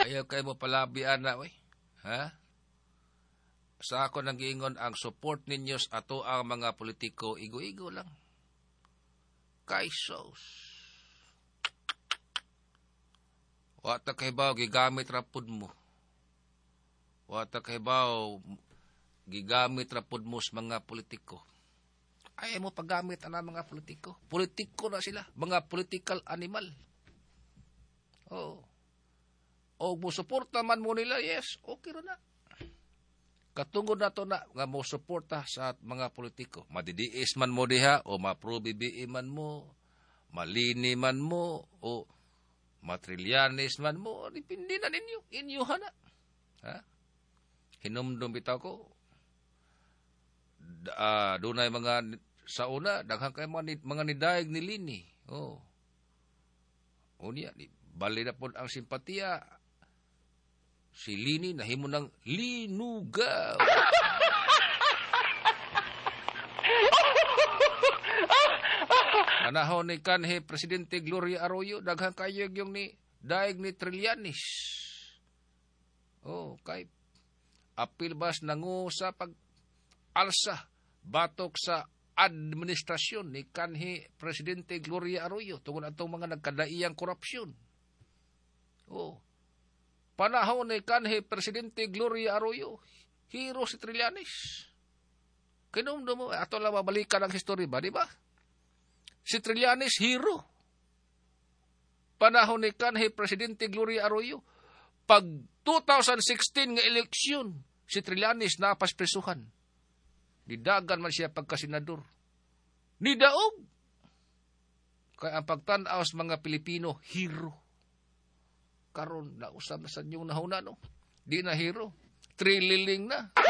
Ayaw kayo mo palabian na, oy. Ha? Sa ako nang giingon ang support ninyo sa ato ang mga politiko, igo-igo lang. Kaisos. Wata kahibaw, gigamit rapod mo. Wata kahibaw, gigamit rapod mo sa mga politiko. Ayaw mo paggamit ang mga politiko. Politiko na sila. Mga political animal. Oo. O mo suporta man mo nila, yes, okay na. Katungod na to na, nga mo suporta sa mga politiko. Madidiis man mo diha, o maprobibii man mo, malini man mo, o matrilyanis man mo, dipindi na ninyo, inyo na. Ha? Hinumdum bitaw ko, dunay mga, sa una, daghang kayo mga nidayag ni Lini. Oh. Unya, bali na po ang simpatiya, si Lini nahimo ng linugaw. Panahon ni kanhi Presidente Gloria Arroyo, daghang kayo yung ni daig ni Trillanes. Oh, kay apil bas nangu sa pag-alsa batok sa administrasyon ni kanhi Presidente Gloria Arroyo tungod atong mga nagkadaiyang korupsyon. Oh. Panahon ni kanhi Presidente Gloria Arroyo, hero si Trillanes. Kinumdum mo, ato lang mabalikan ang history ba, di ba? Si Trillanes, hero. Panahon ni kanhi Presidente Gloria Arroyo, pag 2016 nga eleksyon, si Trillanes napaspresuhan. Didagan man siya pagkasenador. Nidaog. Kaya ang pagtanaw sa mga Pilipino, hero. Karon na usab na sa inyong nahuna, no? Di na hero. Trililing na.